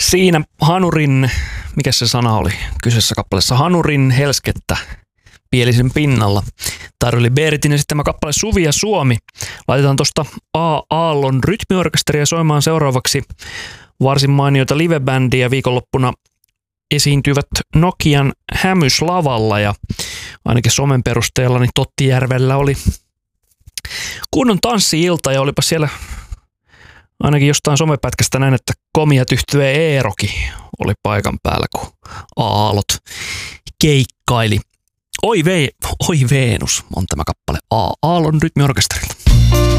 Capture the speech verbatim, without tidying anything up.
Siinä Hanurin, mikä se sana oli kyseessä kappaleessa, Hanurin helskettä Pielisen pinnalla. Tarvili Beeritin esittämä kappale Suvi ja Suomi. Laitetaan tuosta A. Aallon rytmiorkesteria soimaan seuraavaksi. Varsin mainiota livebändiä viikonloppuna esiintyvät Nokian Hämyslavalla ja ainakin somen perusteella niin Tottijärvellä oli kunnon tanssi-ilta ja olipa siellä ainakin jostain somepätkästä näin, että Komiat yhtye Eerokin oli paikan päällä, kun Aallot keikkaili. Oi, ve, oi Venus on tämä kappale A. Aallon rytmiorkesterilta.